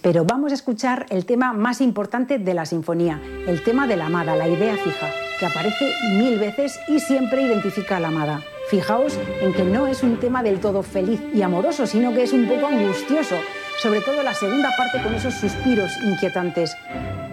Pero vamos a escuchar el tema más importante de la sinfonía, el tema de la amada, la idea fija, que aparece 1000 veces y siempre identifica a la amada. Fijaos en que no es un tema del todo feliz y amoroso, sino que es un poco angustioso, sobre todo la segunda parte con esos suspiros inquietantes.